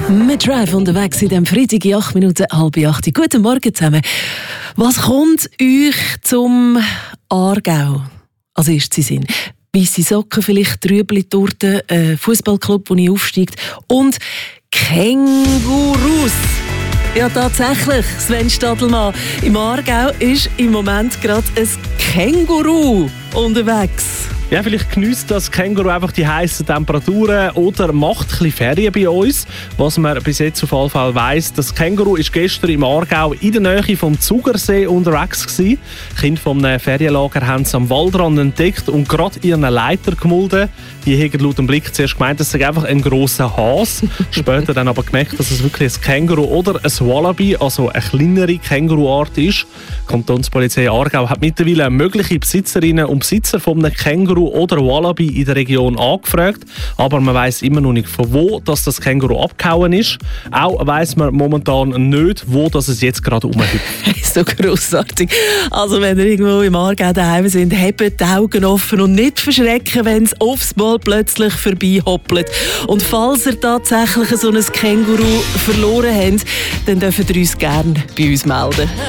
Mit Drive unterwegs in diesem Freitag in 8 Minuten, 7:30. Guten Morgen zusammen. Was kommt euch zum Aargau als erstes in Sinn? Weisse Socken, vielleicht Trübli-Torte, Fußballclub, der nicht aufsteigt und Kängurus. Ja, tatsächlich, Sven Stadelmann. Im Aargau ist im Moment gerade ein Känguru unterwegs. Ja, vielleicht geniesst das Känguru einfach die heißen Temperaturen oder macht ein bisschen Ferien bei uns. Was man bis jetzt auf jeden Fall weiss, das Känguru ist gestern im Aargau in der Nähe vom Zugersee unterwegs gewesen. Kinder vom Ferienlager haben es am Waldrand entdeckt und gerade ihren Leiter gemulden. Die haben laut dem Blick zuerst gemeint, es sei einfach ein grosser Hase. Später dann aber gemerkt, dass es wirklich ein Känguru oder ein Wallaby, also eine kleinere Känguruart ist. Die Kantonspolizei Aargau hat mittlerweile mögliche Besitzerinnen und Besitzer von einem Känguru oder Wallaby in der Region angefragt, aber man weiss immer noch nicht, von wo das Känguru abgehauen ist. Auch weiss man momentan nicht, wo das es jetzt gerade rumhüpft. So grossartig. Also wenn ihr irgendwo im Aargau daheim sind, habt die Augen offen und nicht verschrecken, wenn es aufs Mal plötzlich vorbei hoppelt. Und falls ihr tatsächlich so ein Känguru verloren habt, dann dürft ihr uns gerne bei uns melden.